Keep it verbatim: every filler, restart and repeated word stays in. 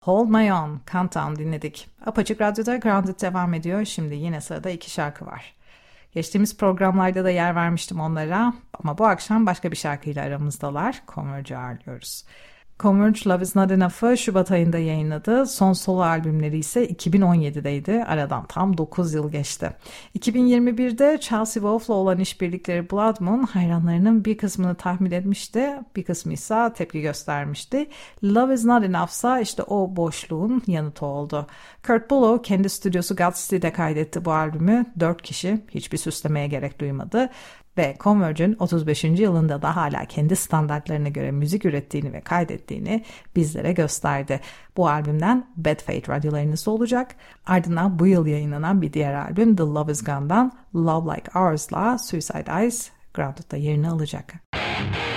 Hold My Own, Countdown dinledik. Apaçık Radyo'da Grounded devam ediyor. Şimdi yine sırada iki şarkı var. Geçtiğimiz programlarda da yer vermiştim onlara ama bu akşam başka bir şarkıyla aramızdalar. Converge'i ağırlıyoruz. Converge Love Is Not Enough'ı Şubat ayında yayınladı. Son solo albümleri ise iki bin on yedideydi. Aradan tam dokuz yıl geçti. iki bin yirmi birde Chelsea Wolf'la olan işbirlikleri Blood Moon hayranlarının bir kısmını tahmin etmişti. Bir kısmı ise tepki göstermişti. Love Is Not Enough ise işte o boşluğun yanıtı oldu. Kurt Bullough kendi stüdyosu God City'de kaydetti bu albümü. Dört kişi, hiçbir süslemeye gerek duymadı. Ve Converge'in otuz beşinci yılında da hala kendi standartlarına göre müzik ürettiğini ve kaydettiğini bizlere gösterdi. Bu albümden Bad Fate radyolarınızda olacak. Ardından bu yıl yayınlanan bir diğer albüm The Love Is Gone'dan Love Like Ours'la Suicide Eyes Grounded'da yerini alacak.